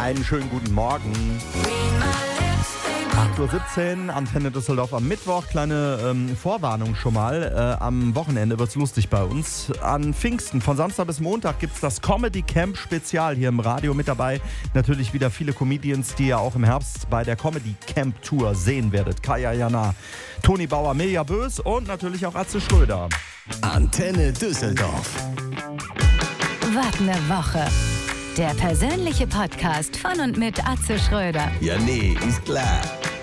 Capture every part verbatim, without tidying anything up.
Einen schönen guten Morgen. acht Uhr siebzehn, Antenne Düsseldorf am Mittwoch. Kleine ähm, Vorwarnung schon mal. Äh, am Wochenende wird's lustig bei uns. An Pfingsten von Samstag bis Montag gibt's das Comedy Camp Spezial hier im Radio mit dabei. Natürlich wieder viele Comedians, die ihr auch im Herbst bei der Comedy Camp Tour sehen werdet. Kaya Jana, Toni Bauer, Mirja Bös und natürlich auch Atze Schröder. Antenne Düsseldorf. Was ne Woche. Der persönliche Podcast von und mit Atze Schröder. Ja, nee, ist klar.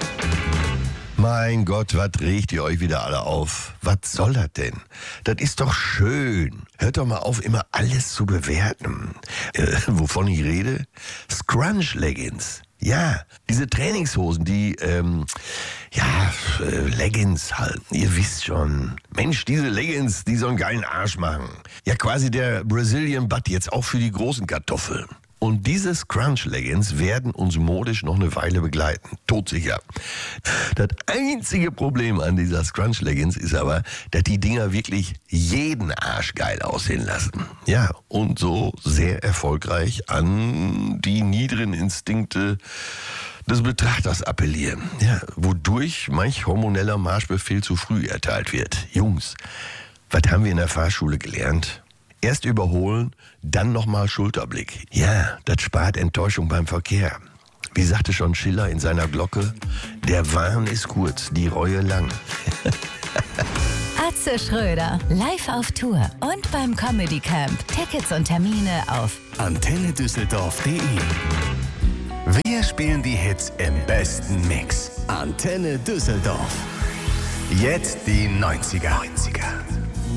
Mein Gott, was regt ihr euch wieder alle auf? Was soll das denn? Das ist doch schön. Hört doch mal auf, immer alles zu bewerten. Äh, wovon ich rede? Scrunch-Leggings. Ja, diese Trainingshosen, die, ähm, ja, äh, Leggings halt, ihr wisst schon. Mensch, diese Leggings, die so einen geilen Arsch machen. Ja, quasi der Brazilian Butt, jetzt auch für die großen Kartoffeln. Und diese Scrunch-Leggings werden uns modisch noch eine Weile begleiten. Todsicher. Das einzige Problem an dieser Scrunch-Leggings ist aber, dass die Dinger wirklich jeden Arsch geil aussehen lassen. Ja, und so sehr erfolgreich an die niederen Instinkte des Betrachters appellieren. Ja, wodurch manch hormoneller Marschbefehl zu früh erteilt wird. Jungs, was haben wir in der Fahrschule gelernt? Erst überholen, dann nochmal Schulterblick. Ja, das spart Enttäuschung beim Verkehr. Wie sagte schon Schiller in seiner Glocke, der Wahn ist kurz, die Reue lang. Atze Schröder, live auf Tour und beim Comedy Camp. Tickets und Termine auf antenne düsseldorf punkt de. Wir spielen die Hits im besten Mix. Antenne Düsseldorf. Jetzt die neunziger. neunziger.